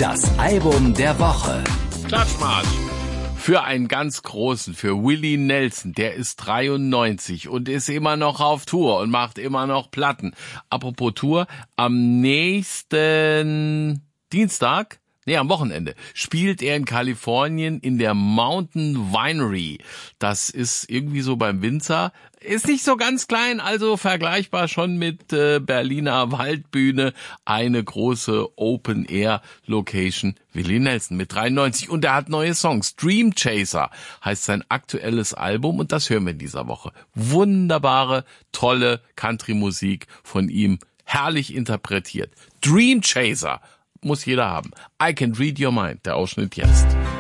Das Album der Woche. Klatschmarsch. Für einen ganz großen, für Willie Nelson, der ist 93 und ist immer noch auf Tour und macht immer noch Platten. Apropos Tour, am nächsten Dienstag, am Wochenende, spielt er in Kalifornien in der Mountain Winery. Das ist irgendwie so beim Winzer. Ist nicht so ganz klein, also vergleichbar schon mit Berliner Waldbühne. Eine große Open-Air-Location. Willie Nelson mit 93 und er hat neue Songs. Dream Chaser heißt sein aktuelles Album und das hören wir in dieser Woche. Wunderbare, tolle Country-Musik von ihm, herrlich interpretiert. Dream Chaser muss jeder haben. I Can Read Your Mind, der Ausschnitt jetzt.